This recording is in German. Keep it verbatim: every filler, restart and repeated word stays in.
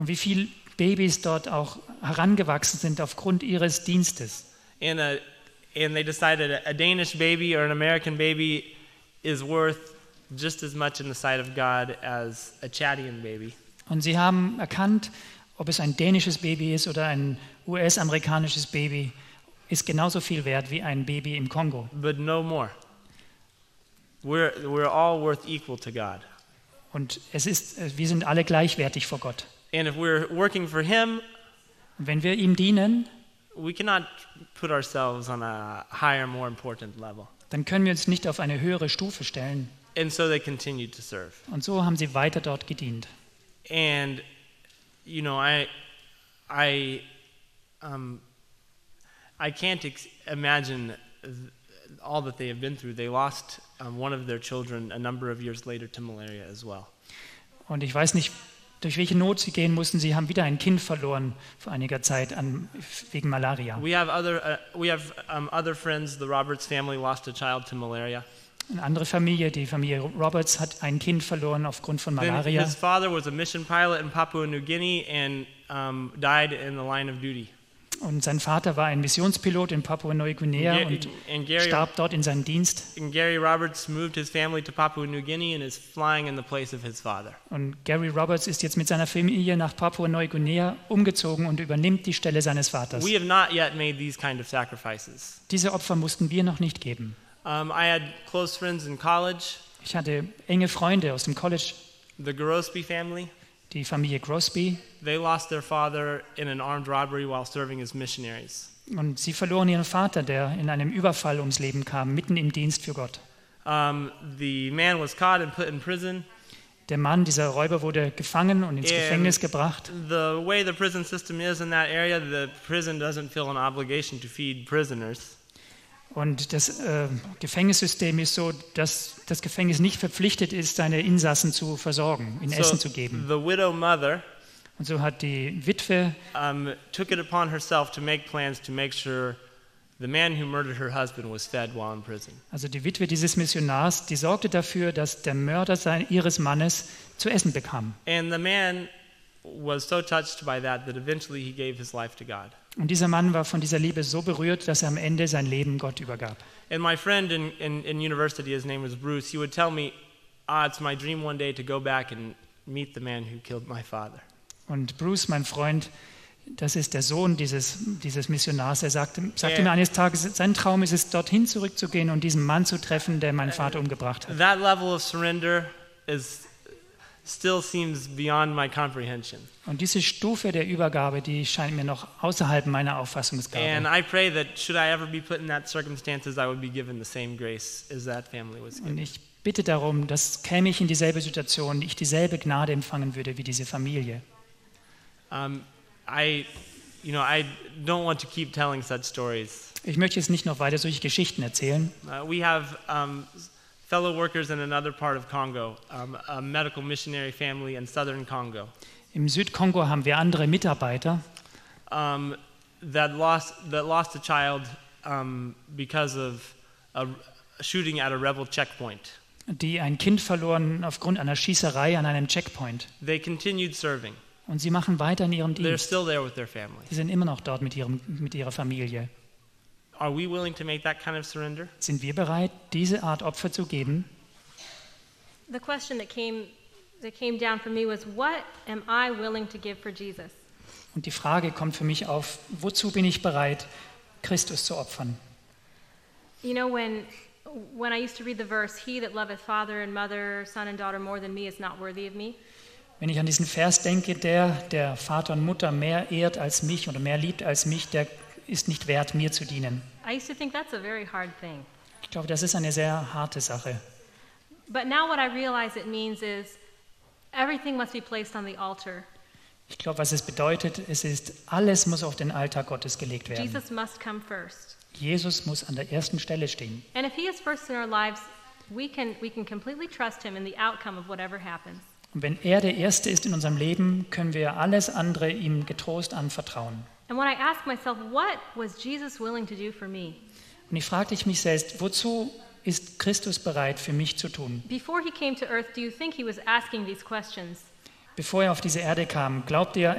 Und wie viele Babys dort auch herangewachsen sind aufgrund ihres Dienstes. And, a, and they decided a, a Danish baby or an American baby is worth just as much in the sight of God as a Chadian baby. Und sie haben erkannt, ob es ein dänisches Baby ist oder ein U S-amerikanisches Baby, ist genauso viel wert wie ein Baby im Kongo. But no more. We're, we're all worth equal to God. Und es ist, wir sind alle gleichwertig vor Gott. And if we're working for Him, Und wenn wir ihm dienen, we cannot put ourselves on a higher, more important level. dann können wir uns nicht auf eine höhere Stufe stellen. And so they continued to serve. Und so haben sie weiter dort gedient. And, you know, I, I, um, I can't ex- imagine th- all that they have been through. They lost um, one of their children a number of years later to malaria as well. Und ich weiß nicht, durch welche Not sie gehen mussten. Sie haben wieder ein Kind verloren vor einiger Zeit an, wegen Malaria. We have other, uh, we have um, other friends. The Roberts family lost a child to malaria. Eine andere Familie, die Familie Roberts, hat ein Kind verloren aufgrund von Then Malaria. his father was a mission pilot in Papua New Guinea and um, died in the line of duty. Und sein Vater war ein Missionspilot in Papua-Neuguinea Ga- und and Gary, starb dort in seinem Dienst. and Gary Roberts moved his family to Papua New Guinea and is flying in the place of his father. Und Gary Roberts ist jetzt mit seiner Familie nach Papua-Neuguinea umgezogen und übernimmt die Stelle seines Vaters. We have not yet made these kind of sacrifices. Diese Opfer mussten wir noch nicht geben. Um, I had close friends in college, Ich hatte enge Freunde aus dem College, the Gorospe family. die Familie Grosby, They lost their father in an armed robbery while serving as missionaries. und sie verloren ihren Vater, der in einem Überfall ums Leben kam, mitten im Dienst für Gott. Um, the man was caught and put in prison. Der Mann, dieser Räuber, wurde gefangen und ins And Gefängnis gebracht. the way the prison system is in that area, the prison doesn't feel an obligation to feed prisoners. Und das äh, Gefängnissystem ist so, dass das Gefängnis nicht verpflichtet ist, seine Insassen zu versorgen, ihnen Essen zu geben. The widow mother Und so hat die Witwe um, took it upon herself to make plans to make sure the man who murdered her husband was fed while in prison. Also die Witwe dieses Missionars, die sorgte dafür, dass der Mörder sein, ihres Mannes zu essen bekam. And the man was so touched by that that eventually he gave his life to God. Und dieser Mann war von dieser Liebe so berührt, dass er am Ende sein Leben Gott übergab. And my friend in, in, in university, his name was Bruce, he would tell me, ah, it's my dream one day to go back and meet the man who killed my father. Und Bruce, mein Freund, das ist der Sohn dieses, dieses Missionars, er sagte, sagte Ja. mir eines Tages, sein Traum ist es, dorthin zurückzugehen und diesen Mann zu treffen, der meinen Vater umgebracht hat. That level of surrender is still seems beyond my comprehension. Und diese Stufe der Übergabe, die scheint mir noch außerhalb meiner And Auffassungsgabe. I pray that should I ever be put in that circumstances, I would be given the same grace as that family was Und given. ich bitte darum, dass käme ich in dieselbe Situation, ich dieselbe Gnade empfangen würde wie diese Familie. Um, I, you know, I don't want to keep telling such stories. Ich möchte jetzt nicht noch weiter solche Geschichten erzählen. Uh, we have um, fellow workers in another part of Congo, um, a medical missionary family in southern Congo, Im Südkongo haben wir andere Mitarbeiter, um, that lost that lost a child um, because of a, a shooting at a rebel checkpoint. die ein Kind verloren aufgrund einer Schießerei an einem Checkpoint. They continued serving. Und sie machen weiter in ihrem They're Dienst. still there with their family. Sie sind immer noch dort mit, ihrem, mit ihrer Familie. Are we willing to make that kind of surrender? Sind wir bereit, diese Art Opfer zu geben? The question that came that came down for me was, what am I willing to give for Jesus? Und die Frage kommt für mich auf, wozu bin ich bereit, Christus zu opfern? You know, when when I used to read the verse, he that loveth father and mother, son and daughter more than me is not worthy of me. Wenn ich an diesen Vers denke, der, der Vater und Mutter mehr ehrt als mich oder mehr liebt als mich, der ist nicht wert, mir zu dienen. I used to think that's a very hard thing. Ich glaube, das ist eine sehr harte Sache. But now what I realize it means is everything must be placed on the altar. Ich glaube, was es bedeutet, es ist, alles muss auf den Altar Gottes gelegt werden. Jesus must come first. Jesus muss an der ersten Stelle stehen. And if he is first in our lives, we can we can completely trust him in the outcome of whatever happens. Und wenn er der Erste ist in unserem Leben, können wir alles andere ihm getrost anvertrauen. And when I ask myself, what was Jesus willing to do for me? Und ich fragte ich mich selbst, wozu ist Christus bereit, für mich zu tun? Before he came to earth, do you think he was asking these questions? bevor er auf diese Erde kam, glaubt ihr,